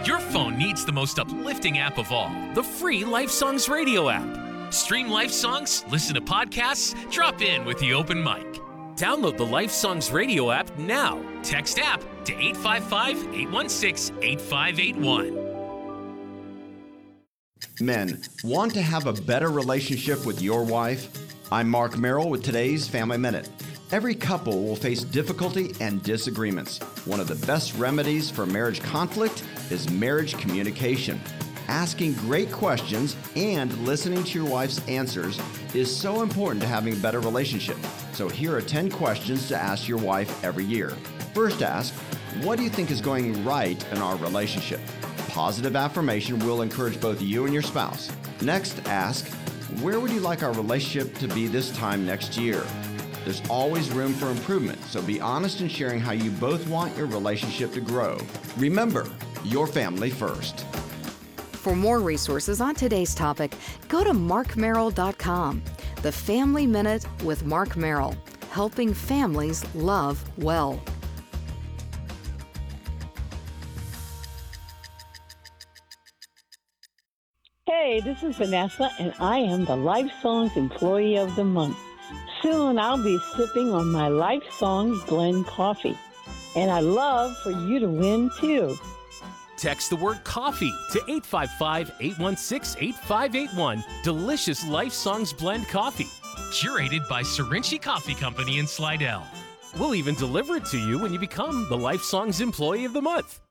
Your phone needs the most uplifting app of all, the free Life Songs radio app. Stream Life Songs, listen to podcasts, drop in with the open mic. Download the Life Songs radio app now. Text app to 855-816-8581. Men, want to have a better relationship with your wife? I'm Mark Merrill with today's Family Minute. Every couple will face difficulty and disagreements. One of the best remedies for marriage conflict is marriage communication. Asking great questions and listening to your wife's answers is so important to having a better relationship. So here are 10 questions to ask your wife every year. First, ask, what do you think is going right in our relationship? Positive affirmation will encourage both you and your spouse. Next, ask, where would you like our relationship to be this time next year? There's always room for improvement, so be honest in sharing how you both want your relationship to grow. Remember, your family first. For more resources on today's topic, go to markmerrill.com. The Family Minute with Mark Merrill, helping families love well. Hey, this is Vanessa, and I am the Life Songs Employee of the Month. Soon I'll be sipping on my Life Songs blend coffee, and I'd love for you to win too. Text the word coffee to 855-816-8581. Delicious Life Songs blend coffee. Curated by Serinci Coffee Company in Slidell. We'll even deliver it to you when you become the Life Songs Employee of the Month.